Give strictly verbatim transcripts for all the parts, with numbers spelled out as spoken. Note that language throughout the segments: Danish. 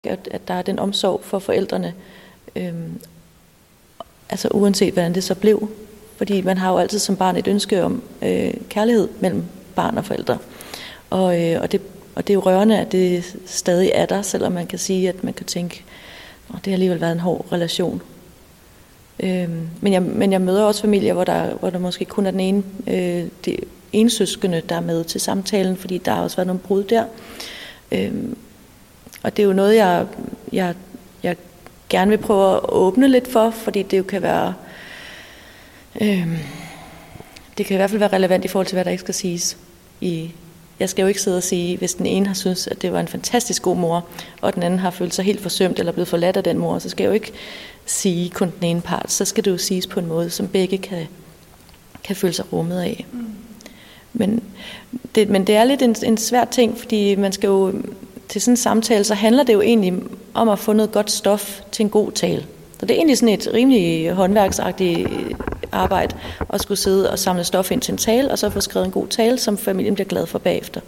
at, at der er den omsorg for forældrene, øhm, altså uanset hvordan det så blev. Fordi man har jo altid som barn et ønske om øh, kærlighed mellem barn og forældre. Og, øh, og, det, og det er jo rørende, at det stadig er der, selvom man kan sige, at man kan tænke, at det har alligevel været en hård relation. Øhm, men, jeg, men jeg møder også familier, hvor der, hvor der måske kun er den ene, øh, det ene søskende, der er med til samtalen, fordi der har også været nogle brud der. Øhm, og det er jo noget, jeg, jeg, jeg gerne vil prøve at åbne lidt for, fordi det jo kan være... Øhm, det kan i hvert fald være relevant i forhold til, hvad der ikke skal siges. I, jeg skal jo ikke sidde og sige, hvis den ene har syntes, at det var en fantastisk god mor, og den anden har følt sig helt forsømt eller blevet forladt af den mor, så skal jeg jo ikke sige kun den ene part. Så skal det jo siges på en måde, som begge kan, kan føle sig rummet af. Mm. Men, det, men det er lidt en, en svær ting, fordi man skal jo til sådan en samtale, så handler det jo egentlig om at få noget godt stof til en god tale. Så det er egentlig sådan et rimelig håndværksagtigt arbejde at skulle sidde og samle stof ind til en tale, og så få skrevet en god tale, som familien bliver glad for bagefter.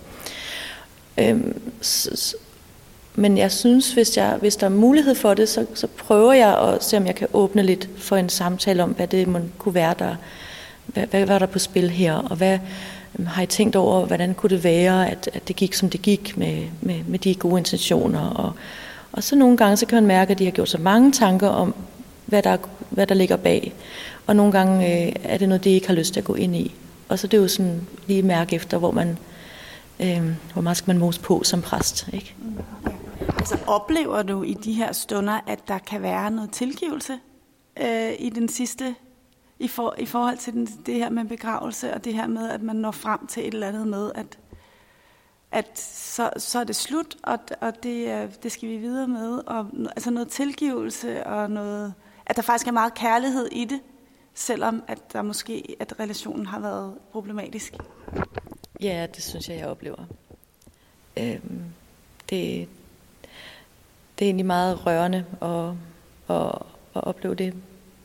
Øhm, så, men jeg synes, hvis, jeg, hvis der er mulighed for det, så, så prøver jeg at se, om jeg kan åbne lidt for en samtale om, hvad det må kunne være, der, hvad, hvad var der på spil her, og hvad har I tænkt over, hvordan kunne det være, at, at det gik, som det gik med, med, med de gode intentioner. Og, og så nogle gange, så kan man mærke, at de har gjort så mange tanker om, hvad der, hvad der ligger bag. Og nogle gange øh, er det noget, de ikke har lyst til at gå ind i. Og så det er jo sådan lige mærke efter, hvor man, øh, hvor meget skal man mose på som præst, ikke? Mm, ja. Altså oplever du i de her stunder, at der kan være noget tilgivelse øh, i den sidste, i, for, i forhold til den, det her med begravelse, og det her med, at man når frem til et eller andet med, at, at så, så er det slut, og, og det, det skal vi videre med, og altså noget tilgivelse, og noget, at der faktisk er meget kærlighed i det, selvom at der måske, at relationen har været problematisk. Ja, det synes jeg, jeg oplever. Øhm, det, det er egentlig meget rørende at, at, at opleve det.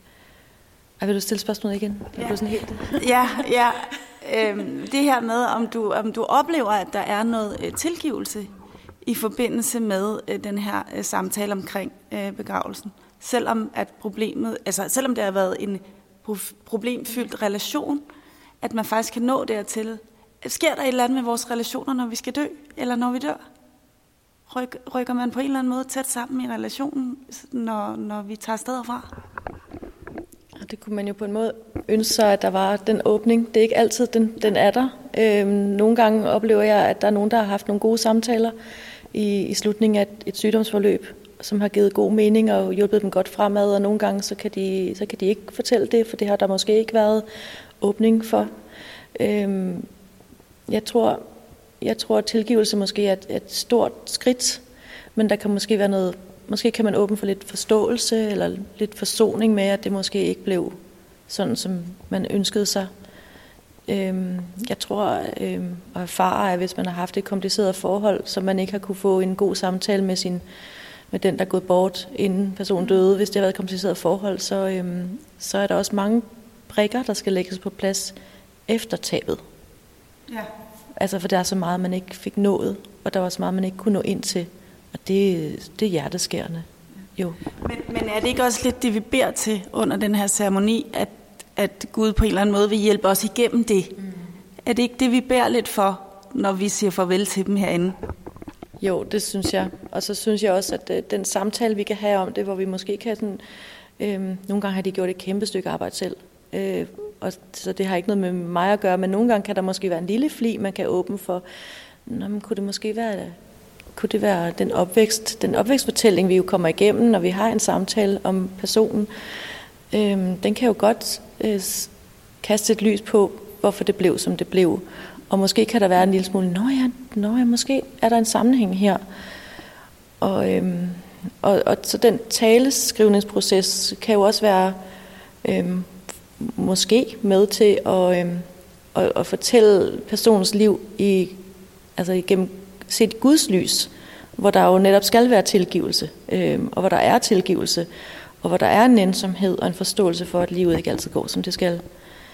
Ej, vil du stille spørgsmålet igen? Jeg ja. Sådan helt... ja, ja. Øhm, det her med, om du, om du oplever, at der er noget øh, tilgivelse i forbindelse med øh, den her øh, samtale omkring øh, begravelsen. Selvom at problemet, altså selvom det har været en problemfyldt relation, at man faktisk kan nå dertil. Sker der et eller andet med vores relationer, når vi skal dø, eller når vi dør? Ryk, rykker man på en eller anden måde tæt sammen i relationen, når, når vi tager steder fra? Det kunne man jo på en måde ønske sig, at der var den åbning. Det er ikke altid, den, den er der. Øhm, nogle gange oplever jeg, at der er nogen, der har haft nogle gode samtaler i, i slutningen af et, et sygdomsforløb, som har givet god mening og hjulpet dem godt fremad, og nogle gange så kan de, så kan de ikke fortælle det, for det har der måske ikke været åbning for. Øhm, jeg tror, jeg tror, at tilgivelse måske er et, et stort skridt, men der kan måske være noget, måske kan man åbne for lidt forståelse eller lidt forsoning med, at det måske ikke blev sådan, som man ønskede sig. Øhm, jeg tror øhm, og erfare, at hvis man har haft et kompliceret forhold, så man ikke har kunne få en god samtale med sin med den, der er gået bort, inden personen døde, hvis det har været et kompliceret forhold, så, øhm, så er der også mange brikker, der skal lægges på plads efter tabet. Ja. Altså, for der er så meget, man ikke fik nået, og der var så meget, man ikke kunne nå ind til. Og det, det er hjerteskærende. Jo. Men, men er det ikke også lidt det, vi beder til under den her ceremoni, at, at Gud på en eller anden måde vil hjælpe os igennem det? Mm. Er det ikke det, vi beder lidt for, når vi siger farvel til dem herinde? Jo, det synes jeg. Og så synes jeg også, at øh, den samtale, vi kan have om det, hvor vi måske kan sådan... Øh, nogle gange har de gjort et kæmpe stykke arbejde selv. Øh, og så det har ikke noget med mig at gøre, men nogle gange kan der måske være en lille fli, man kan åbne for. Nå, men kunne det måske være... Kunne det være den opvækst, den opvækstfortælling, vi jo kommer igennem, når vi har en samtale om personen? Øh, den kan jo godt øh, kaste et lys på, hvorfor det blev, som det blev. Og måske kan der være en lille smule, nå ja, nå ja, måske er der en sammenhæng her. Og, øhm, og, og så den taleskrivningsproces kan jo også være øhm, måske med til at, øhm, at, at fortælle personens liv i, altså igennem set Guds lys, hvor der jo netop skal være tilgivelse, øhm, og hvor der er tilgivelse, og hvor der er en ensomhed og en forståelse for, at livet ikke altid går, som det skal.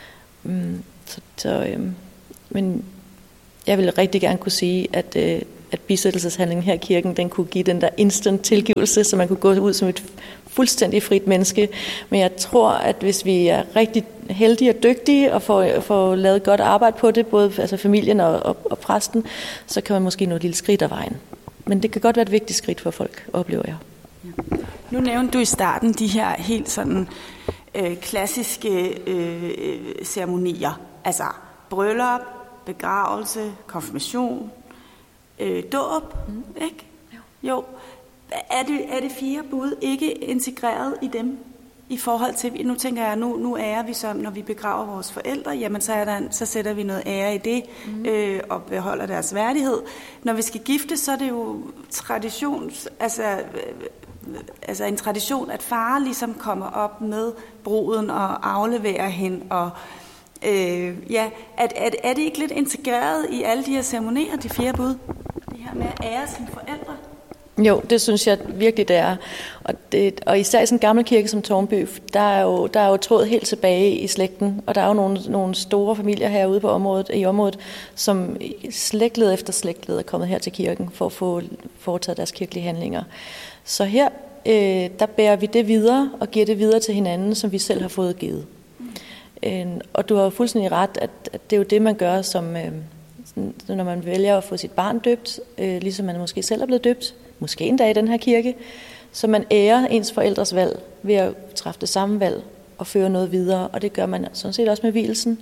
Mm, så, så, øhm, men jeg vil rigtig gerne kunne sige, at, øh, at bisættelseshandlingen her i kirken, den kunne give den der instant tilgivelse, så man kunne gå ud som et fuldstændig frit menneske. Men jeg tror, at hvis vi er rigtig heldige og dygtige og får, får lavet godt arbejde på det, både altså familien og, og, og præsten, så kan man måske nå et lille skridt af vejen. Men det kan godt være et vigtigt skridt for folk, oplever jeg. Ja. Nu nævnte du i starten de her helt sådan øh, klassiske øh, ceremonier, altså bryllup, begravelse, konfirmation, øh, dåb, mm. ikke? Jo. jo. Er det, er det fire bud ikke integreret i dem i forhold til, nu tænker jeg, nu, nu ærer vi som, når vi begraver vores forældre, jamen så, er der, så sætter vi noget ære i det mm. øh, og beholder deres værdighed. Når vi skal gifte, så er det jo traditions, altså, øh, altså en tradition, at far ligesom kommer op med bruden og afleverer hende og Øh, ja, er, er, er det ikke lidt integreret i alle de her ceremonier, de fire bud? Det her med at ære sine forældre? Jo, det synes jeg virkelig, det er. Og, det, og især i sådan en gammel kirke som Tårnby, der er jo, der er jo tråd helt tilbage i slægten, og der er jo nogle, nogle store familier herude på området, i området, som slægtled efter slægtled er kommet her til kirken for at få foretaget deres kirkelige handlinger. Så her, øh, der bærer vi det videre og giver det videre til hinanden, som vi selv har fået givet. Og du har fuldstændig ret, at det er jo det, man gør, som, når man vælger at få sit barn døbt, ligesom man måske selv er blevet døbt, måske en dag i den her kirke, så man ærer ens forældres valg ved at træffe det samme valg og føre noget videre, og det gør man sådan set også med vielsen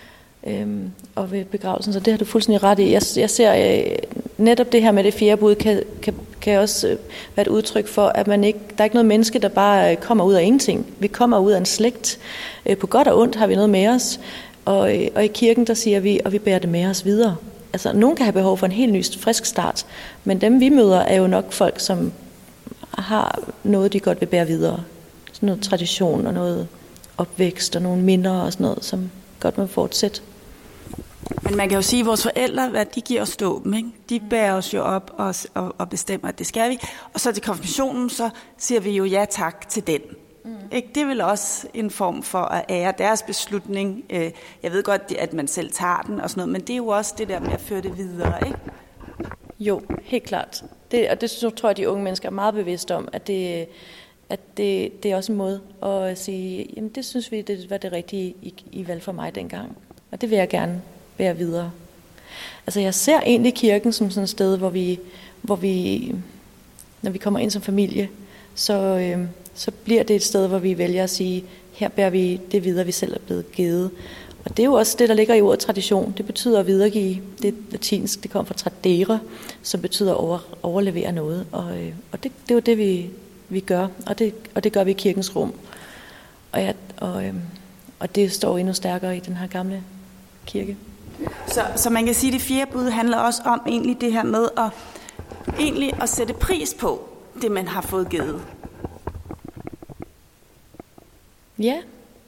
og ved begravelsen, så det har du fuldstændig ret i. Jeg, jeg ser netop det her med det fjerde bud, kan, kan, kan også være et udtryk for, at man ikke, der er ikke noget menneske, der bare kommer ud af ingenting. Vi kommer ud af en slægt. På godt og ondt har vi noget med os, og, og i kirken, der siger vi, og vi bærer det med os videre. Altså, nogen kan have behov for en helt ny, frisk start, men dem vi møder er jo nok folk, som har noget, de godt vil bære videre. Sådan noget tradition og noget opvækst og nogle minder og sådan noget, som godt må fortsætte. Men man kan jo sige, at vores forældre, hvad de giver os dåben, ikke? De bærer os jo op og, og, og bestemmer, at det skal vi. Og så til konfirmationen, så siger vi jo ja tak til den. Mm. Ikke? Det er vel også en form for at ære deres beslutning. Jeg ved godt, at man selv tager den og sådan noget, men det er jo også det der med at føre det videre, ikke? Jo, helt klart. Det, og det tror jeg, at de unge mennesker er meget bevidste om, at det, at det, det er også en måde at sige, jamen det synes vi, det var det rigtige i, i valg for mig dengang. Og det vil jeg gerne bære videre. Altså jeg ser egentlig kirken som sådan et sted, hvor vi, hvor vi når vi kommer ind som familie, så, øh, så bliver det et sted, hvor vi vælger at sige, her bærer vi det videre, vi selv er blevet givet. Og det er jo også det, der ligger i ordet tradition. Det betyder at videregive. Det er latinsk, det kommer fra tradere, som betyder at over, overlevere noget. Og, øh, og det, det er jo det, vi, vi gør, og det, og det gør vi i kirkens rum. Og, ja, og, øh, og det står endnu stærkere i den her gamle kirke. Så, så man kan sige, at det fjerde bud handler også om egentlig det her med at, egentlig at sætte pris på det, man har fået givet. Ja.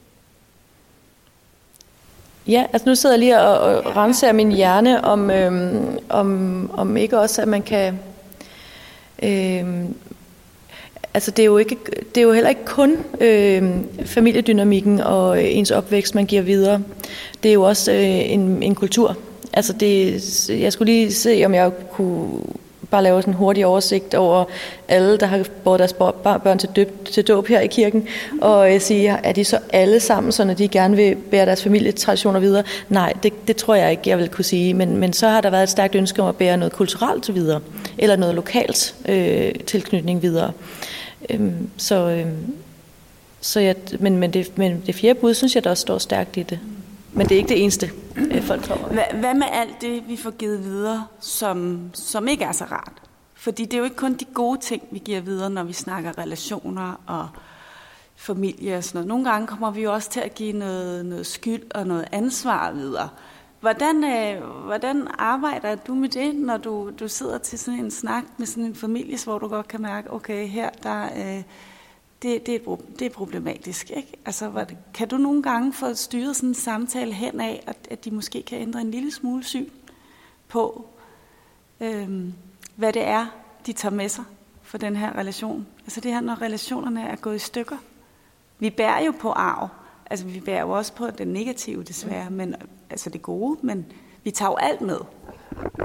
Ja, altså nu sidder jeg lige og, og renser min hjerne om, øhm, om, om ikke også, at man kan... Øhm, altså det er jo ikke, det er jo heller ikke kun øhm, familiedynamikken og ens opvækst, man giver videre. Det er jo også øh, en, en kultur. Altså det, jeg skulle lige se, om jeg kunne bare lave sådan en hurtig oversigt over alle, der har båret deres børn til, døb, til dåb her i kirken, og øh, sige, er de så alle sammen, så når de gerne vil bære deres familietraditioner videre? Nej, det, det tror jeg ikke, jeg vil kunne sige, men, men så har der været et stærkt ønske om at bære noget kulturelt videre, eller noget lokalt øh, tilknytning videre. Øhm, så, øhm, så jeg, men, men, det, men det fjerde bud, synes jeg, der også står stærkt i det. Men det er ikke det eneste, folk kommer. Hvad, hvad med alt det, vi får givet videre, som, som ikke er så rart? Fordi det er jo ikke kun de gode ting, vi giver videre, når vi snakker relationer og familie og sådan noget. Nogle gange kommer vi jo også til at give noget, noget skyld og noget ansvar videre. Hvordan, øh, hvordan arbejder du med det, når du, du sidder til sådan en snak med sådan en familie, hvor du godt kan mærke, okay, her der... Øh, Det, det, er, det er problematisk, ikke? Altså, hvad, kan du nogle gange få styret sådan en samtale hen af, at, at de måske kan ændre en lille smule syn på, øhm, hvad det er, de tager med sig for den her relation? Altså det her, når relationerne er gået i stykker. Vi bærer jo på arv. Altså vi bærer jo også på det negative, desværre, men, altså det gode, men vi tager jo alt med.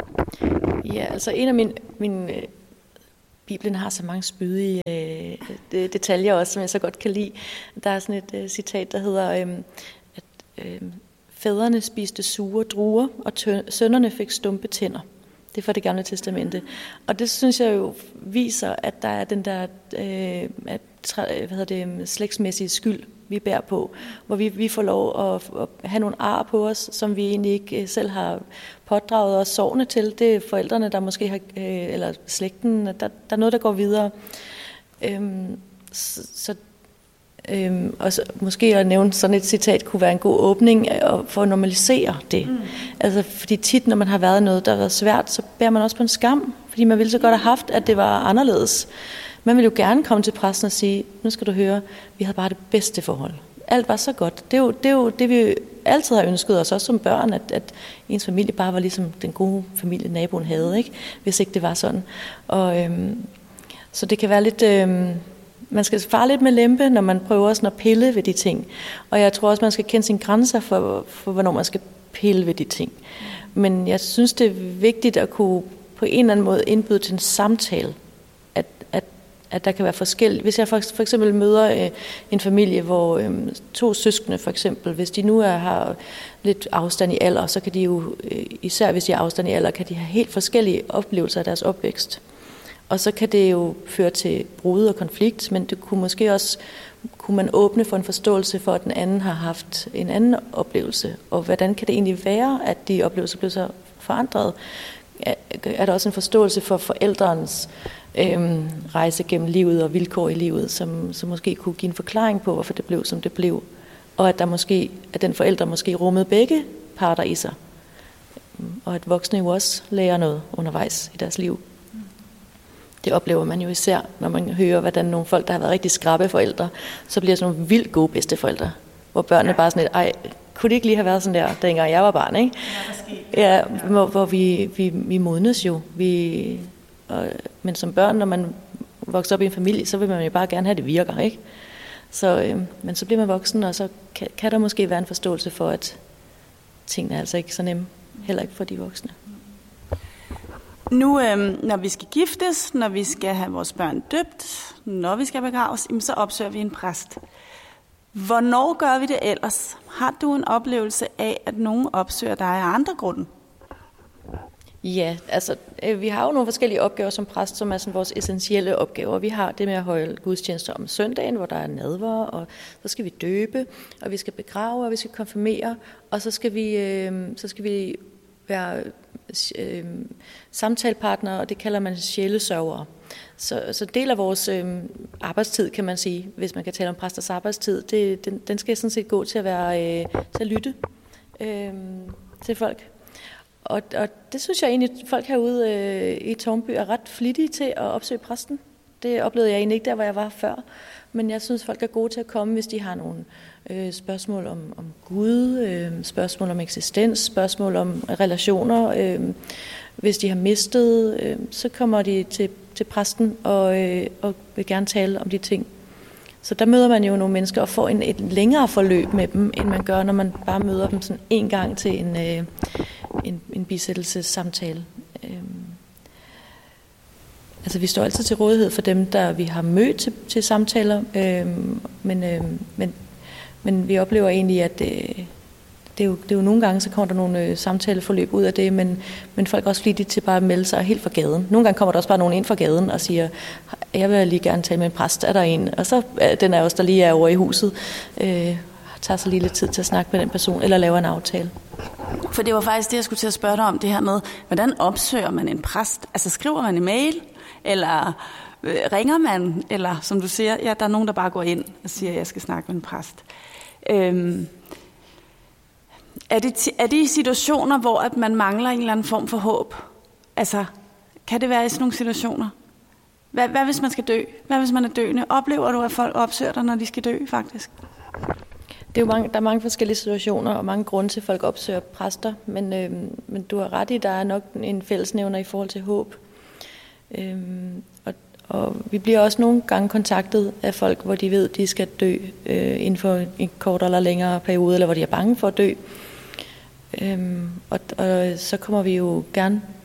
Ja, altså en af mine, mine øh, Bibelen har så mange spydige øh, detaljer også, som jeg så godt kan lide. Der er sådan et øh, citat, der hedder, øh, at øh, fædrene spiste sure druer, og tø- sønnerne fik stumpe tænder. Det er fra Det Gamle Testamente. Og det synes jeg jo viser, at der er den der øh, at, hvad hedder det, slægtsmæssige skyld, vi bærer på, hvor vi, vi får lov at, at have nogle ar på os, som vi egentlig ikke selv har pådraget os sårene til. Det er forældrene, der måske har, eller slægten, der, der er noget, der går videre. Øhm, så, så, øhm, og så, måske at nævne sådan et citat kunne være en god åbning for at normalisere det. Mm. Altså, fordi tit, når man har været noget, der har været svært, så bærer man også på en skam, fordi man ville så godt have haft, at det var anderledes. Man vil jo gerne komme til præsten og sige, nu skal du høre, vi havde bare det bedste forhold. Alt var så godt. Det er jo det, er jo det vi altid har ønsket os, også som børn, at, at ens familie bare var ligesom den gode familie, naboen havde, ikke? Hvis ikke det var sådan. Og, øhm, så det kan være lidt... Øhm, man skal fare lidt med lempe, når man prøver sådan at pille ved de ting. Og jeg tror også, man skal kende sine grænser for, for hvornår man skal pille ved de ting. Men jeg synes, det er vigtigt at kunne på en eller anden måde indbyde til en samtale. At, at at der kan være forskellige. Hvis jeg for, for eksempel møder øh, en familie, hvor øh, to søskende for eksempel, hvis de nu er, har lidt afstand i alder, så kan de jo, øh, især hvis de har afstand i alder, kan de have helt forskellige oplevelser af deres opvækst. Og så kan det jo føre til brud og konflikt, men det kunne måske også, kunne man åbne for en forståelse for, at den anden har haft en anden oplevelse, og hvordan kan det egentlig være, at de oplevelser blev så forandret? Er der også en forståelse for forældrens øhm, rejse gennem livet og vilkår i livet, som, som måske kunne give en forklaring på, hvorfor det blev, som det blev, og at der måske, at den forælder måske rummede begge parter i sig, og at voksne jo også lærer noget undervejs i deres liv. Det oplever man jo især, når man hører, hvordan nogle folk, der har været rigtig skrappe forældre, så bliver sådan nogle vildt gode bedsteforældre, hvor børnene bare sådan lidt, ej, kunne det ikke lige have været sådan der, dengang jeg var barn, ikke? Ja, hvor, hvor vi, vi, vi modnes jo. Vi, og, men som børn, når man vokser op i en familie, så vil man jo bare gerne have, at det virker, ikke? Så, øh, men så bliver man voksen, og så kan, kan der måske være en forståelse for, at tingene er altså ikke så nemme, heller ikke for de voksne. Nu, øh, når vi skal giftes, når vi skal have vores børn døbt, når vi skal begraves, så opsøger vi en præst. Hvornår gør vi det ellers? Har du en oplevelse af, at nogen opsøger dig af andre grunde? Ja, altså vi har jo nogle forskellige opgaver som præst, som er sådan vores essentielle opgaver. Vi har det med at holde gudstjenester om søndagen, hvor der er nadver, og så skal vi døbe, og vi skal begrave, og vi skal konfirmere, og så skal vi, øh, så skal vi være øh, samtalepartnere, og det kalder man sjælesørgere. Så, så del af vores øh, arbejdstid, kan man sige, hvis man kan tale om præsters arbejdstid, det, den, den skal sådan set gå til at, være, øh, til at lytte øh, til folk. Og, og det synes jeg egentlig, at folk herude øh, i Tårnby er ret flittige til at opsøge præsten. Det oplevede jeg egentlig ikke der, hvor jeg var før. Men jeg synes, folk er gode til at komme, hvis de har nogle øh, spørgsmål om, om Gud, øh, spørgsmål om eksistens, spørgsmål om relationer. Øh, hvis de har mistet, øh, så kommer de til, til præsten og, øh, og vil gerne tale om de ting. Så der møder man jo nogle mennesker og får en, et længere forløb med dem, end man gør, når man bare møder dem sådan en gang til en, øh, en, en bisættelsessamtale. Øh. Altså vi står altid til rådighed for dem, der vi har mødt til, til samtaler, øh, men, øh, men, men vi oplever egentlig, at øh, det, er jo, det er jo nogle gange, så kommer der nogle øh, samtaleforløb ud af det, men, men folk er også flittige til bare at melde sig helt fra gaden. Nogle gange kommer der også bare nogen ind fra gaden og siger, jeg vil lige gerne tale med en præst, er der en? Og så øh, den er også, der lige er over i huset, øh, tager sig lige lidt tid til at snakke med den person, eller laver en aftale. For det var faktisk det, jeg skulle til at spørge dig om, det her med, hvordan opsøger man en præst? Altså skriver man en mail, eller øh, ringer man, eller som du siger, ja, der er nogen, der bare går ind og siger, at jeg skal snakke med en præst. Øhm, er, det, er det i situationer, hvor at man mangler en eller anden form for håb? Altså, kan det være i sådan nogle situationer? Hvad, hvad hvis man skal dø? Hvad hvis man er døende? Oplever du, at folk opsøger dig, når de skal dø, faktisk? Det er jo mange, der er mange forskellige situationer og mange grunde til, at folk opsøger præster, men, øh, men du har ret i, der er nok en fællesnævner i forhold til håb. Øh, og, og vi bliver også nogle gange kontaktet af folk, hvor de ved, at de skal dø øh, inden for en kortere eller længere periode, eller hvor de er bange for at dø. Øh, og, og så kommer vi jo gerne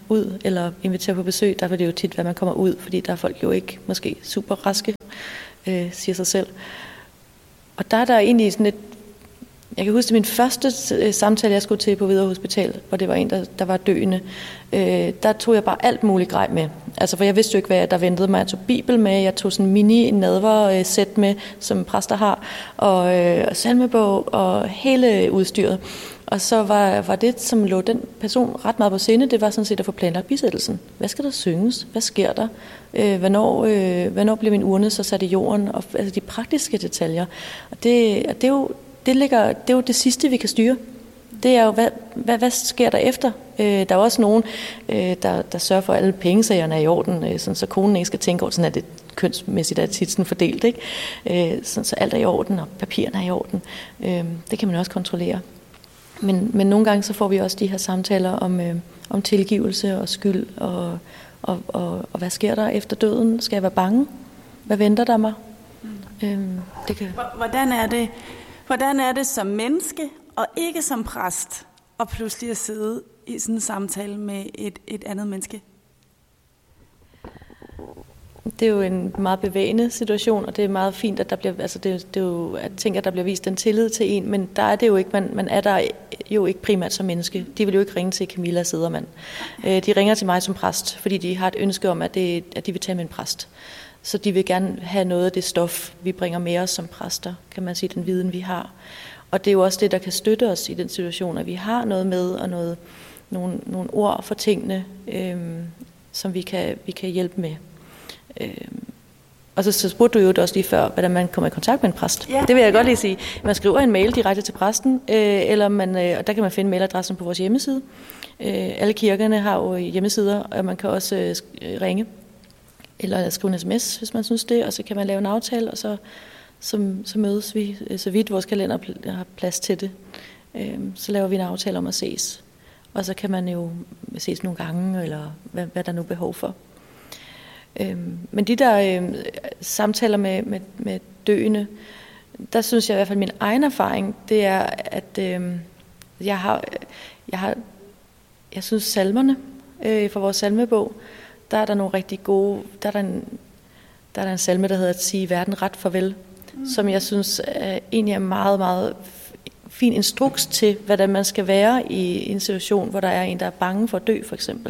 ud eller invitere på besøg, der vil det jo tit være, man kommer ud, fordi der er folk jo ikke måske super raske, øh, siger sig selv. Og der er der egentlig sådan et, jeg kan huske min første samtale, jeg skulle til på Hvidovre Hospital, hvor det var en, der, der var døende. Øh, der tog jeg bare alt muligt grej med. Altså, for jeg vidste jo ikke, hvad der ventede mig. Jeg tog Bibel med, jeg tog sådan en mini-nadver-sæt med, som præster har, og øh, salmebog og hele udstyret. Og så var, var det, som lå den person ret meget på sinde, det var sådan set at få planlagt bisættelsen. Hvad skal der synges? Hvad sker der? Øh, hvornår, øh, hvornår bliver min urne så sat i jorden? Og, altså de praktiske detaljer. Og det, og det er jo Det, ligger, det er jo det sidste, vi kan styre. Det er jo, hvad, hvad, hvad sker der efter? Øh, der er også nogen, øh, der, der sørger for, at alle pengesagerne er i orden, øh, sådan, så konen ikke skal tænke over, sådan er det kønsmæssigt er tit sådan fordelt, ikke? Øh, sådan, så alt er i orden, og papirerne er i orden. Øh, det kan man også kontrollere. Men, men nogle gange så får vi også de her samtaler om, øh, om tilgivelse og skyld, og, og, og, og hvad sker der efter døden? Skal jeg være bange? Hvad venter der mig? Mm. Øh, det kan... Hvordan er det... Hvordan er det som menneske, og ikke som præst, og pludselig at sidde i sådan en samtale med et, et andet menneske? Det er jo en meget bevægende situation, og det er meget fint, at der bliver, altså det, det er jo, at tænker, at der bliver vist en tillid til en, men der er det jo ikke, man, man er der jo ikke primært som menneske. De vil jo ikke ringe til Camilla Sedermann. De ringer til mig som præst, fordi de har et ønske om, at, det, at de vil tage med en præst. Så de vil gerne have noget af det stof, vi bringer med os som præster, kan man sige, den viden, vi har. Og det er jo også det, der kan støtte os i den situation, at vi har noget med, og noget, nogle, nogle ord for tingene, øhm, som vi kan, vi kan hjælpe med. Øhm. Og så, så spurgte du jo også lige før, hvordan man kommer i kontakt med en præst. Ja, det vil jeg ja. godt lige sige. Man skriver en mail direkte til præsten, øh, eller man, øh, og der kan man finde mailadressen på vores hjemmeside. Øh, alle kirkerne har jo hjemmesider, og man kan også øh, ringe. Eller skrive en sms, hvis man synes det, og så kan man lave en aftale, og så, så, så mødes vi, så vidt vores kalender har plads til det. Øhm, så laver vi en aftale om at ses. Og så kan man jo ses nogle gange, eller hvad, hvad der nu er behov for. Øhm, men de der øhm, samtaler med, med, med døende, der synes jeg i hvert fald, min egen erfaring, det er, at øhm, jeg har, jeg har, jeg synes salmerne øh, fra vores salmebog, der er der nogle rigtig gode, der er der en, der er der en salme, der hedder at sige verden ret farvel, mm. som jeg synes er, egentlig er meget, meget fin instruks til, hvordan man skal være i en situation, hvor der er en, der er bange for at dø, for eksempel.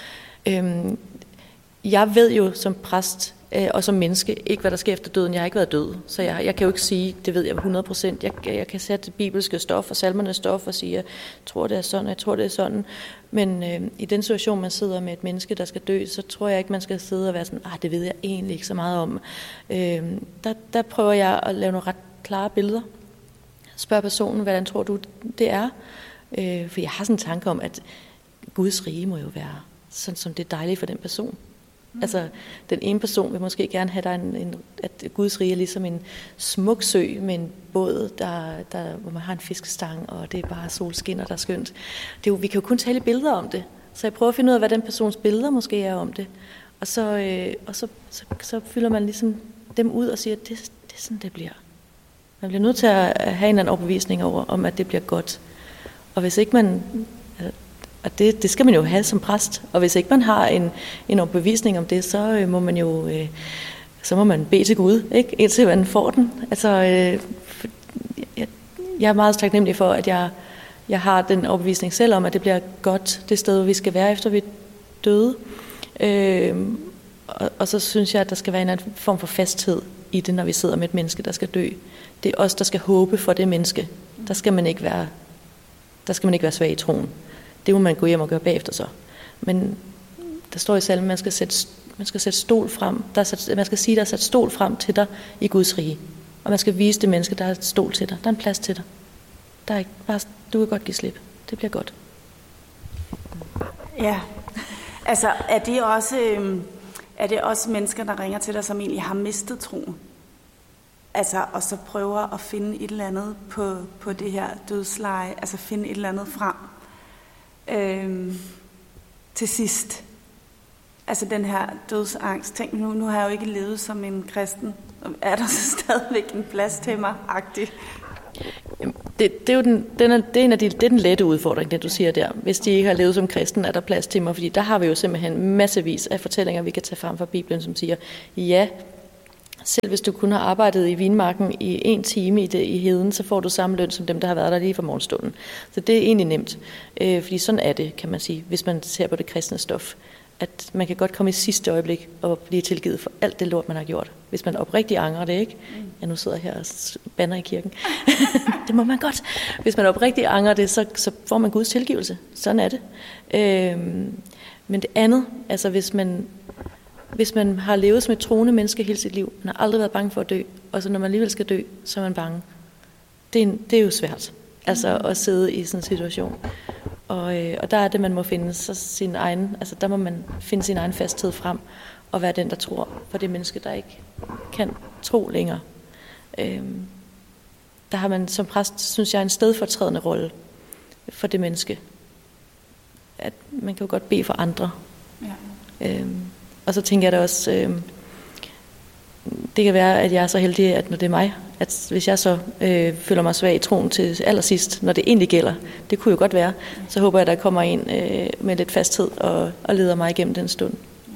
Øhm, jeg ved jo som præst øh, og som menneske ikke, hvad der sker efter døden. Jeg har ikke været død, så jeg, jeg kan jo ikke sige, det ved jeg hundrede procent. Jeg, jeg kan sætte det bibelske stof og salmernes stof og sige, jeg tror, det er sådan, jeg tror, det er sådan. Men øh, i den situation, man sidder med et menneske, der skal dø, så tror jeg ikke, man skal sidde og være sådan, ah, det ved jeg egentlig ikke så meget om. Øh, der, der prøver jeg at lave nogle ret klare billeder. Spørg personen, hvordan tror du, det er? Øh, for jeg har sådan en tanke om, at Guds rige må jo være sådan, som det er dejligt for den person. Mm. Altså, den ene person vil måske gerne have, der en, en, at Guds rige er ligesom en smuk sø med en båd, der, der, hvor man har en fiskestang, og det er bare solskinner, der er skønt. Det er jo, vi kan jo kun tale billeder om det. Så jeg prøver at finde ud af, hvad den persons billeder måske er om det. Og så, øh, og så, så, så fylder man ligesom dem ud og siger, at det, det er sådan, det bliver. Man bliver nødt til at have en eller anden overbevisning over, om at det bliver godt. Og hvis ikke man... Og det, det skal man jo have som præst. Og hvis ikke man har en, en overbevisning om det, så øh, må man jo øh, så må man bede til Gud, ikke? Indtil man får den. Altså, øh, jeg, jeg er meget taknemmelig for, at jeg, jeg har den overbevisning selv om, at det bliver godt det sted, hvor vi skal være, efter vi er døde. Øh, og, og så synes jeg, at der skal være en anden form for fasthed i det, når vi sidder med et menneske, der skal dø. Det er os, der skal håbe for det menneske. Der skal man ikke være, der skal man ikke være svag i troen. Det må man gå hjem og gøre bagefter så. Men der står i salmen, man skal sætte, man skal sætte stol frem. Der er sat, man skal sige, der er sat stol frem til dig i Guds rige. Og man skal vise det menneske, der er et stol til dig. Der er en plads til dig. Der er ikke bare, du kan godt give slip. Det bliver godt. Ja, altså er det også, øh, er det også mennesker, der ringer til dig, som egentlig har mistet troen? Altså, og så prøver at finde et eller andet på, på det her dødsleje, altså finde et eller andet frem. Øhm, til sidst. Altså den her dødsangst. Tænk nu, nu har jeg jo ikke levet som en kristen. Er der så stadigvæk en plads til mig? Agtigt? Det, det, er jo den, den er, det, er en af de, det er den lette udfordring, det du siger der. Hvis de ikke har levet som kristen, er der plads til mig, fordi der har vi jo simpelthen massevis af fortællinger, vi kan tage frem fra Bibelen, som siger, ja, selv hvis du kun har arbejdet i vinmarken i en time i, det, i heden, så får du samme løn som dem, der har været der lige fra morgenstunden. Så det er egentlig nemt, øh, fordi sådan er det, kan man sige, hvis man ser på det kristne stof. At man kan godt komme i sidste øjeblik og blive tilgivet for alt det lort, man har gjort. Hvis man oprigtigt angrer det, ikke? Ja, nu sidder jeg her og bander i kirken. Det må man godt. Hvis man oprigtigt angrer det, så, så får man Guds tilgivelse. Sådan er det. Øhm, men det andet, altså hvis man, hvis man har levet som et troende menneske hele sit liv, man har aldrig været bange for at dø, og så når man alligevel skal dø, så er man bange. Det er, en, det er jo svært, altså at sidde i sådan en situation. Og, øh, og der er det, man må finde så sin egen, altså der må man finde sin egen fasthed frem, og være den, der tror på det menneske, der ikke kan tro længere. Øhm, der har man som præst, synes jeg, en stedfortrædende rolle for det menneske. At man kan jo godt bede for andre. Ja. Øhm, og så tænker jeg da også, øhm, det kan være, at jeg er så heldig, at når det er mig, at hvis jeg så øh, føler mig svag i troen til allersidst, når det egentlig gælder, det kunne jo godt være, så håber jeg, at der kommer en øh, med lidt fasthed og, og leder mig igennem den stund.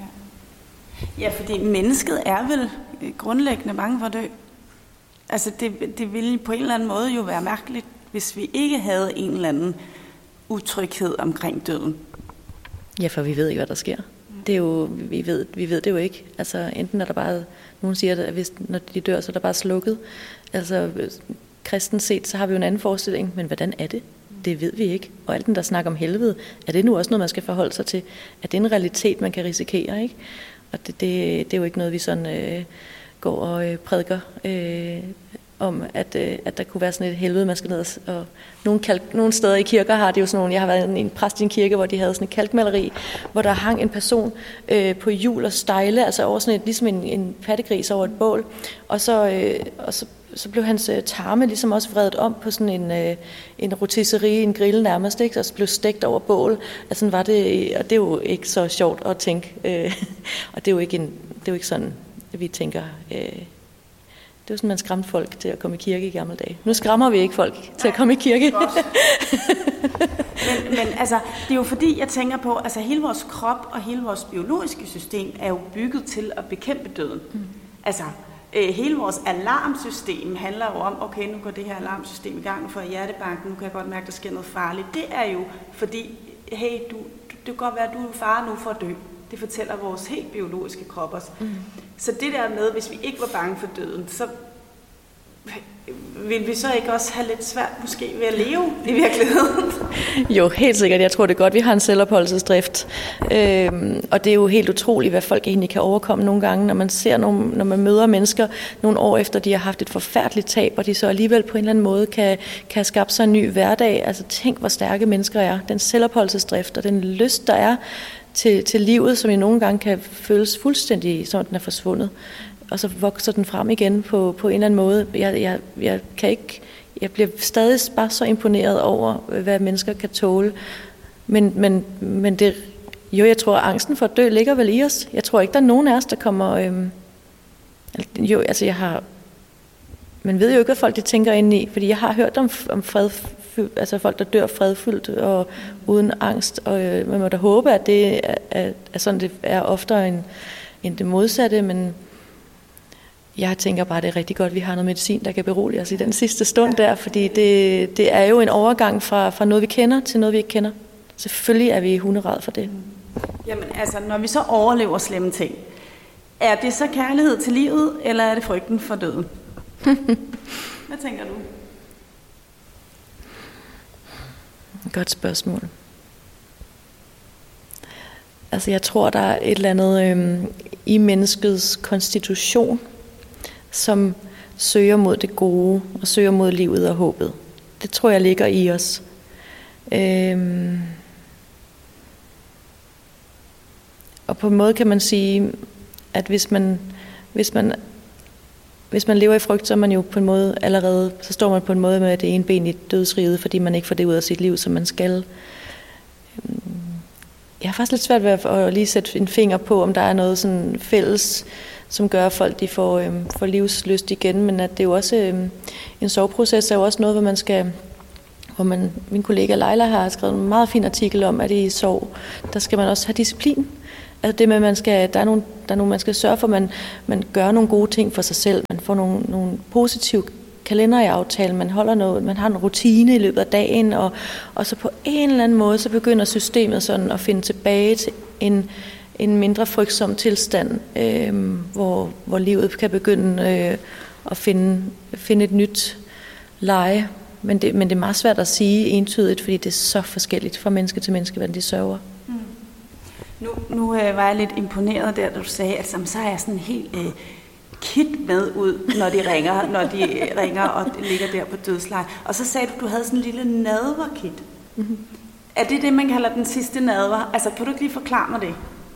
Ja, ja, fordi mennesket er vel grundlæggende bange for at dø. Altså det, det ville på en eller anden måde jo være mærkeligt, hvis vi ikke havde en eller anden utryghed omkring døden. Ja, for vi ved ikke, hvad der sker. Det er jo, vi ved, vi ved det jo ikke. Altså enten er der bare, nogen siger, at hvis, når de dør, så er der bare slukket. Altså kristen set, så har vi jo en anden forestilling, men hvordan er det? Det ved vi ikke. Og alt den, der snakker om helvede, er det nu også noget, man skal forholde sig til? Er det en realitet, man kan risikere, ikke? Og det, det, det er jo ikke noget, vi sådan øh, går og øh, prædiker øh, om, at, øh, at der kunne være sådan et helvede, man skal ned og... og nogle, kalk, nogle steder i kirker har det jo sådan nogle... Jeg har været en, en præst i en kirke, hvor de havde sådan et kalkmaleri, hvor der hang en person øh, på hjul og stejle, altså over sådan et, ligesom en, en pattegris over et bål, og så... Øh, og så så blev hans øh, tarme ligesom også vredet om på sådan en, øh, en rotisserie, en grill nærmest, ikke? Og så blev stegt over bål. Altså var det, og det er jo ikke så sjovt at tænke. Øh, og det er, jo ikke en, det er jo ikke sådan, at vi tænker... Øh, det er jo sådan, man skræmte folk til at komme i kirke i gamle dage. Nu skræmmer vi ikke folk til at komme i kirke. men, men altså, det er jo fordi, jeg tænker på, altså hele vores krop og hele vores biologiske system er jo bygget til at bekæmpe døden. Mm. Altså... Hele vores alarmsystem handler jo om, okay, nu går det her alarmsystem i gang, nu får jeg hjertebanken, nu kan jeg godt mærke, at der sker noget farligt. Det er jo fordi, hey, du, det kan godt være, at du er fare nu for at dø. Det fortæller vores helt biologiske krop også. Mm. Så det der med, hvis vi ikke var bange for døden, så vil vi så ikke også have lidt svært måske ved at leve i virkeligheden? Jo, helt sikkert. Jeg tror det er godt, vi har en selvopholdelsesdrift. Øhm, og det er jo helt utroligt, hvad folk egentlig kan overkomme nogle gange, når man ser nogle, når man møder mennesker nogle år efter, de har haft et forfærdeligt tab, og de så alligevel på en eller anden måde kan, kan skabe sig en ny hverdag. Altså tænk, hvor stærke mennesker er. Den selvopholdelsesdrift og den lyst, der er til, til livet, som i nogle gange kan føles fuldstændig, som den er forsvundet. Og så vokser den frem igen på, på en eller anden måde. Jeg, jeg, jeg kan ikke, jeg bliver stadig bare så imponeret over, hvad mennesker kan tåle. Men, men, men det, jo, jeg tror, at angsten for at dø ligger vel i os. Jeg tror ikke, der er nogen af os, der kommer... Øhm, jo, altså jeg har... Man ved jo ikke, hvad folk de tænker ind i, fordi jeg har hørt om, om fred, altså folk, der dør fredfyldt og uden angst. Og øh, man må da håbe, at det er, er, er sådan, det er oftere end, end det modsatte, men... Jeg tænker bare, at det er rigtig godt, at vi har noget medicin, der kan berolige os i den sidste stund der, fordi det, det er jo en overgang fra, fra noget, vi kender, til noget, vi ikke kender. Selvfølgelig er vi hunderad for det. Jamen altså, når vi så overlever slemme ting, er det så kærlighed til livet, eller er det frygten for døden? Hvad tænker du? Godt spørgsmål. Altså, jeg tror, der er et eller andet øhm, i menneskets konstitution, som søger mod det gode, og søger mod livet og håbet. Det tror jeg ligger i os. Øhm og på en måde kan man sige, at hvis man, hvis man, hvis man lever i frygt, så er man jo på en måde allerede, så står man på en måde med det ene ben i dødsriget, fordi man ikke får det ud af sit liv, som man skal. Jeg har faktisk lidt svært ved at lige sætte en finger på, om der er noget sådan fælles, som gør, at folk de får, øhm, får livslyst igen, men at det er jo også, øhm, en soveproces er jo også noget, hvor man skal, hvor man, min kollega Leila har skrevet en meget fin artikel om, at i sorg, der skal man også have disciplin. Altså det med, at man skal, der er nogle, der er nogle, man skal sørge for, at man, man gør nogle gode ting for sig selv. Man får nogle, nogle positive kalender i aftalen, man holder noget, man har en rutine i løbet af dagen, og, og så på en eller anden måde, så begynder systemet sådan at finde tilbage til en, en mindre frygtsom tilstand, øh, hvor, hvor livet kan begynde øh, at finde, finde et nyt leje. Men det, men det er meget svært at sige entydigt, fordi det er så forskelligt fra menneske til menneske, hvordan de sørger. Mm. Nu, nu øh, var jeg lidt imponeret der, da du sagde, at så har jeg sådan en helt øh, kit med ud, når de ringer, når de ringer og ligger der på dødsleje. Og så sagde du, at du havde sådan en lille nadverkit. Mm-hmm. Er det det, man kalder den sidste nadver? Altså, kan du ikke lige forklare mig det?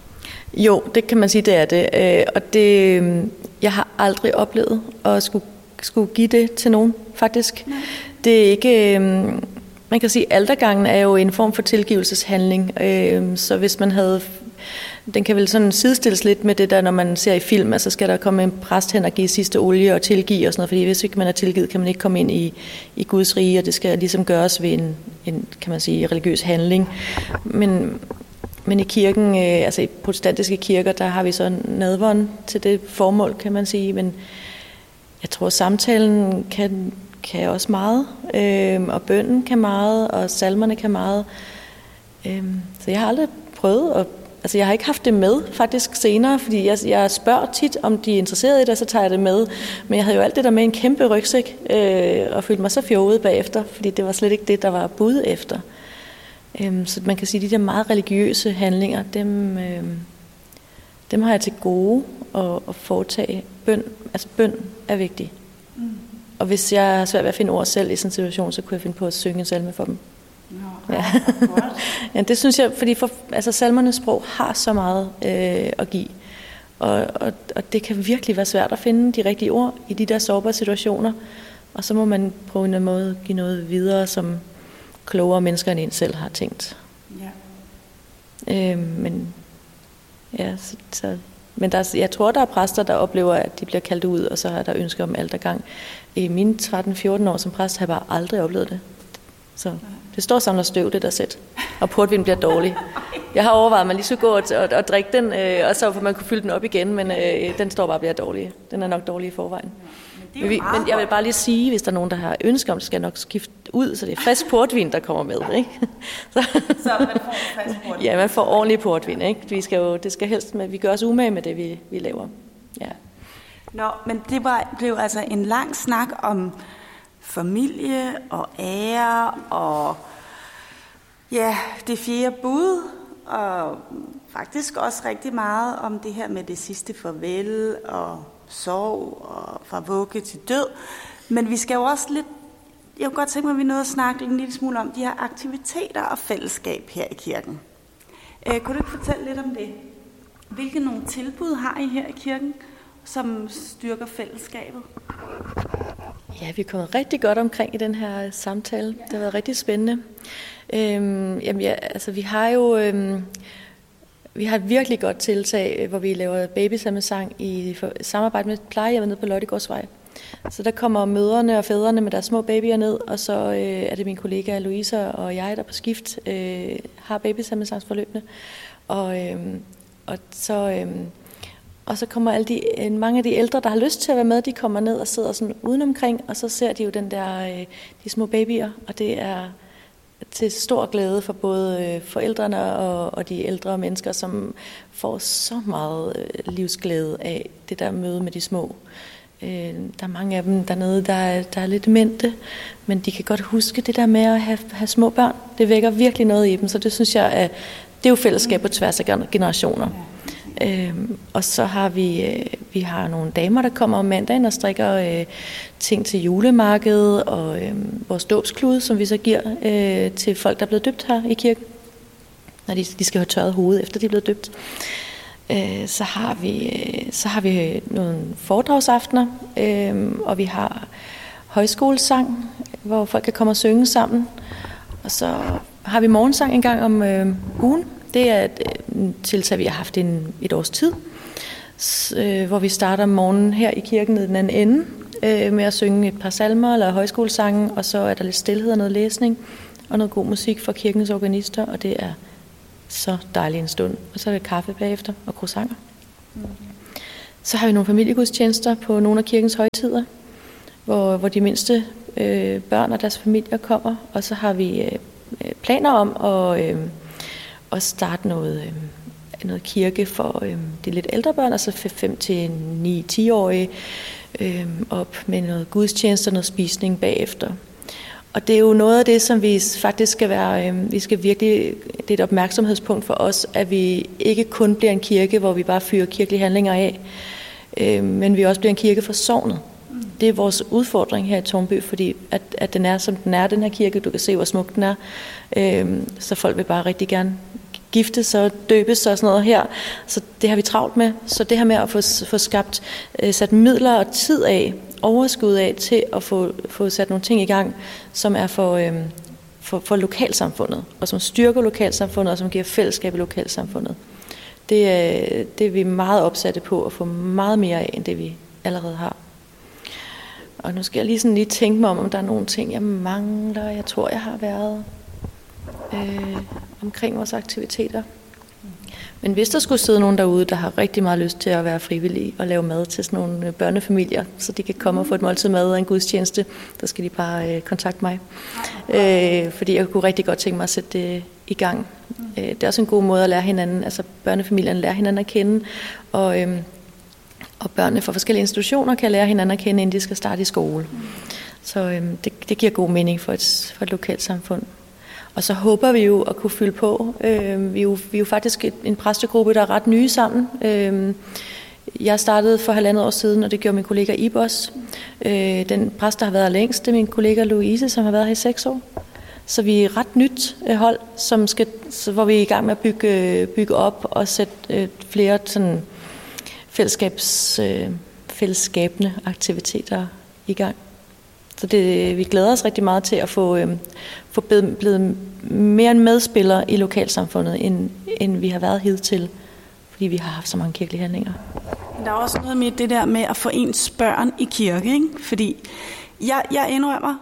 Jo, det kan man sige, det er det. Og det, jeg har aldrig oplevet at skulle, skulle give det til nogen, faktisk. Nej. Det er ikke... Man kan sige, at altergangen er jo en form for tilgivelseshandling. Så hvis man havde... Den kan vel sådan sidestilles lidt med det der, når man ser i film, altså skal der komme en præst hen og give sidste olie og tilgive og sådan noget, fordi hvis ikke man er tilgivet, kan man ikke komme ind i, i Guds rige, og det skal ligesom gøres ved en, en kan man sige, religiøs handling. Men, men i kirken, øh, altså i protestantiske kirker, der har vi så nadveren til det formål, kan man sige, men jeg tror, samtalen kan, kan også meget, øh, og bønnen kan meget, og salmerne kan meget. Øh, så jeg har aldrig prøvet at Altså, jeg har ikke haft det med faktisk senere, fordi jeg, jeg spørger tit, om de er interesserede i det, så tager jeg det med. Men jeg havde jo alt det der med en kæmpe rygsæk, øh, og følte mig så fjollet bagefter, fordi det var slet ikke det, der var bud efter. Øhm, så man kan sige, at de der meget religiøse handlinger, dem, øh, dem har jeg til gode at, at foretage. Bøn, altså bøn er vigtig. Mm. Og hvis jeg har svært ved at finde ord selv i sådan en situation, så kunne jeg finde på at synge en salme for dem. No, ja. Ja, det synes jeg, fordi for, altså, salmernes sprog har så meget øh, at give, og, og, og det kan virkelig være svært at finde de rigtige ord i de der sårbare situationer, og så må man på en måde give noget videre, som klogere mennesker end en selv har tænkt. Ja. Øh, men ja, så, så, men der, jeg tror, der er præster, der oplever, at de bliver kaldt ud, og så er der ønsker om altergang. I mine tretten fjorten år som præst har jeg bare aldrig oplevet det. Så det står og samler støv, det der sæt. Og portvin bliver dårlig. Jeg har overvejet, at man lige skulle gå og, og, og drikke den, øh, og så for man kunne fylde den op igen, men øh, den står bare og bliver dårlig. Den er nok dårlig i forvejen. Men, men, vi, men jeg vil bare lige sige, hvis der er nogen, der har ønsker om det, skal jeg nok skifte ud, så det er frisk portvin, der kommer med. Ikke? Så, så man får frisk portvin? Ja, man får ordentlig portvin. Ikke? Vi skal jo, det skal helst med, vi gør os umage med det, vi, vi laver. Ja. Nå, men det var, blev altså en lang snak om familie og ære og ja, det fjerde bud, og faktisk også rigtig meget om det her med det sidste farvel og sorg og fra vugge til død. Men vi skal jo også lidt, jeg kunne godt tænke mig, at vi nåede at snakke en lille smule om de her aktiviteter og fællesskab her i kirken. Øh, kunne du ikke fortælle lidt om det? Hvilke nogle tilbud har I her i kirken, som styrker fællesskabet? Ja, vi er kommet rigtig godt omkring i den her samtale. Det har været rigtig spændende. Øhm, jamen ja, altså vi har jo øhm, vi har et virkelig godt tiltag, hvor vi laver babysalmesang i samarbejde med plejehjemmet nede på Lottegårdsvej. Så der kommer mødrene og fædrene med deres små babyer ned, og så øh, er det min kollega Louisa og jeg, der på skift øh, har babysalmesangsforløbene. Og, øh, og så... Øh, Og så kommer alle de, mange af de ældre, der har lyst til at være med, de kommer ned og sidder sådan udenomkring, og så ser de jo den der, de små babyer, og det er til stor glæde for både forældrene og, og de ældre mennesker, som får så meget livsglæde af det der møde med de små. Der er mange af dem dernede, der er, der er lidt demente, men de kan godt huske det der med at have, have små børn. Det vækker virkelig noget i dem, så det synes jeg, er, det er jo fællesskab på tværs af generationer. Øhm, og så har vi øh, vi har nogle damer, der kommer om mandagen og strikker øh, ting til julemarkedet, og øh, vores dåbsklude, som vi så giver øh, til folk, der er blevet døbt her i kirken, når de, de skal have tørret hovedet, efter de er blevet døbt. Øh, så har vi øh, så har vi nogle foredragsaftener, øh, og vi har højskolesang, hvor folk kan komme og synge sammen, og så har vi morgensang en gang om øh, ugen. Det er et tiltag, vi har haft en, et års tid, s, øh, hvor vi starter om morgenen her i kirken nede i den anden ende, øh, med at synge et par salmer eller højskolesange, og så er der lidt stilhed og noget læsning, og noget god musik fra kirkens organister, og det er så dejlig en stund. Og så er det kaffe bagefter og croissanter. Mm. Så har vi nogle familiegudstjenester på nogle af kirkens højtider, hvor, hvor de mindste øh, børn og deres familier kommer, og så har vi øh, planer om at, øh, at starte noget, øh, noget kirke for øh, de lidt ældre børn, altså fem til ni til ti-årige, øh, op med noget gudstjenester og noget spisning bagefter. Og det er jo noget af det, som vi faktisk skal være, øh, vi skal virkelig, det er et opmærksomhedspunkt for os, at vi ikke kun bliver en kirke, hvor vi bare fyrer kirkelige handlinger af, øh, men vi også bliver en kirke for sognet. Det er vores udfordring her i Tårnby, fordi at, at den er, som den er, den her kirke. Du kan se, hvor smuk den er. Øhm, så folk vil bare rigtig gerne gifte sig og døbes og sådan noget her. Så det har vi travlt med. Så det her med at få, få skabt, øh, sat midler og tid af, overskud af til at få, få sat nogle ting i gang, som er for, øh, for, for lokalsamfundet, og som styrker lokalsamfundet, og som giver fællesskab i lokalsamfundet. Det, øh, det er vi meget opsatte på at få meget mere af, end det vi allerede har. Og nu skal jeg lige sådan lige tænke mig om, om der er nogle ting, jeg mangler. Jeg tror, jeg har været øh, omkring vores aktiviteter. Men hvis der skulle sidde nogen derude, der har rigtig meget lyst til at være frivillige og lave mad til sådan nogle børnefamilier, så de kan komme og få et måltid mad og en gudstjeneste, så skal de bare øh, kontakte mig. Øh, fordi jeg kunne rigtig godt tænke mig at sætte det i gang. Øh, det er også en god måde at lære hinanden, altså børnefamilierne lærer hinanden at kende, og øh, Og børnene fra forskellige institutioner kan lære hinanden at kende, inden de skal starte i skole. Så øhm, det, det giver god mening for et, for et lokalt samfund. Og så håber vi jo at kunne fylde på. Øhm, vi, er jo, vi er jo faktisk et, en præstegruppe, der er ret nye sammen. Øhm, jeg startede for halvandet år siden, og det gjorde min kollega Ibos. Øh, den præst, der har været her længst, det er min kollega Louise, som har været her i seks år. Så vi er et ret nyt hold, som skal, hvor vi er i gang med at bygge, bygge op og sætte øh, flere sådan fællesskabs, øh, fællesskabende aktiviteter i gang. Så det, vi glæder os rigtig meget til at få, øh, få blevet, blevet mere en medspiller i lokalsamfundet, end, end vi har været hidtil, fordi vi har haft så mange kirkelige handlinger. Der er også noget med det der med at få ens børn i kirke, ikke? Fordi jeg, jeg indrømmer,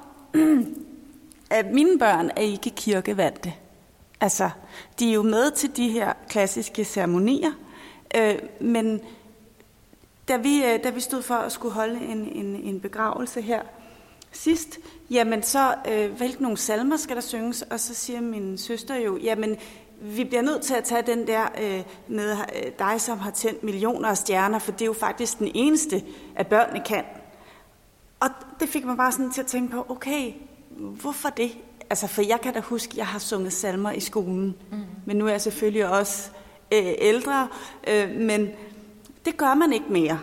at mine børn er ikke kirkevante. Altså, de er jo med til de her klassiske ceremonier, øh, men Da vi, da vi stod for at skulle holde en, en, en begravelse her sidst, jamen så, øh, hvilke nogle salmer skal der synges? Og så siger min søster jo, jamen vi bliver nødt til at tage den der øh, med øh, dig, som har tændt millioner af stjerner, for det er jo faktisk den eneste, at børnene kan. Og det fik mig bare sådan til at tænke på, okay, hvorfor det? Altså, for jeg kan da huske, at jeg har sunget salmer i skolen, mm. men nu er jeg selvfølgelig også øh, ældre, øh, men det gør man ikke mere.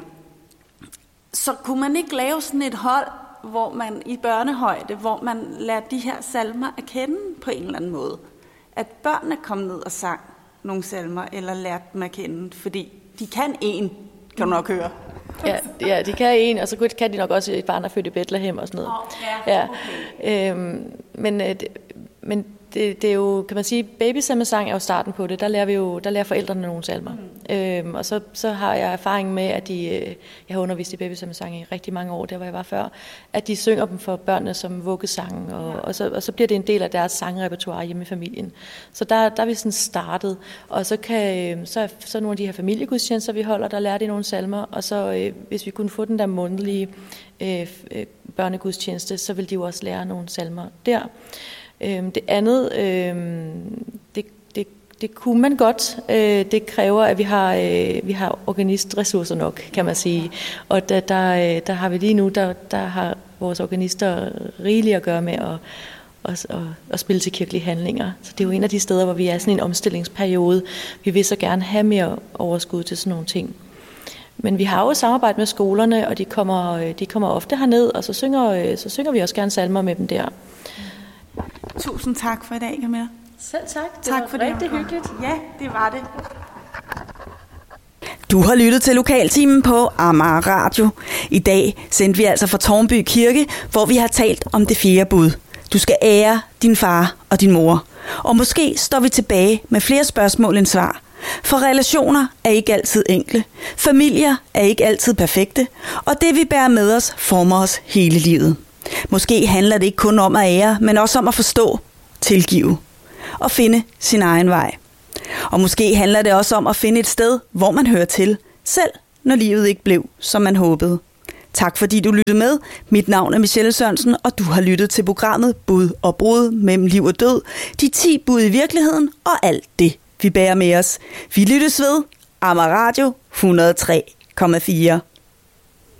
Så kunne man ikke lave sådan et hold, hvor man i børnehøjde, hvor man lærer de her salmer at kende på en eller anden måde? At børnene kom ned og sang nogle salmer, eller lærte dem at kende, fordi de kan en, kan du nok høre. Ja, ja, de kan en, og så kan de nok også et barn, der er født i Bethlehem og sådan noget. Oh, ja, ja. Øhm, men, men det, det er jo, kan man sige, babysæmmesang er jo starten på det. Der lærer vi jo, der lærer forældrene nogle salmer. Mm. Øhm, og så, så har jeg erfaring med, at de, jeg har undervist i babysæmmesang i rigtig mange år, der hvor jeg var før, at de synger dem for børnene som vuggesang, og, ja. og, så, og så bliver det en del af deres sangrepertoire hjemme i familien. Så der, der er vi sådan startet, og så kan så, så nogle af de her familiegudstjenester, vi holder, der lærer de nogle salmer, og så øh, hvis vi kunne få den der månedlige øh, børnegudstjeneste, så vil de jo også lære nogle salmer der. Øhm, det andet, øhm, det, det, det kunne man godt. Øh, det kræver, at vi har, øh, vi har organistressourcer nok, kan man sige. Og der, der, der har vi lige nu, der, der har vores organister rigeligt at gøre med at, at, at, at spille til kirkelige handlinger. Så det er jo en af de steder, hvor vi er sådan en omstillingsperiode. Vi vil så gerne have mere overskud til sådan nogle ting. Men vi har jo samarbejde med skolerne, og de kommer, de kommer ofte herned, og så synger, så synger vi også gerne salmer med dem der. Tusind tak for i dag, Camilla. Selv tak. Det tak var for rigtig det. hyggeligt. Ja, det var det. Du har lyttet til Lokaltimen på Amager Radio. I dag sendte vi altså fra Tårnby Kirke, hvor vi har talt om det fjerde bud. Du skal ære din far og din mor. Og måske står vi tilbage med flere spørgsmål end svar. For relationer er ikke altid enkle, familier er ikke altid perfekte, og det vi bærer med os former os hele livet. Måske handler det ikke kun om at ære, men også om at forstå, tilgive og finde sin egen vej. Og måske handler det også om at finde et sted, hvor man hører til, selv når livet ikke blev, som man håbede. Tak fordi du lyttede med. Mit navn er Michelle Sørensen, og du har lyttet til programmet Bud og Brud mellem liv og død. De ti bud i virkeligheden og alt det, vi bærer med os. Vi lyttes ved Amager Radio hundrede og tre komma fire.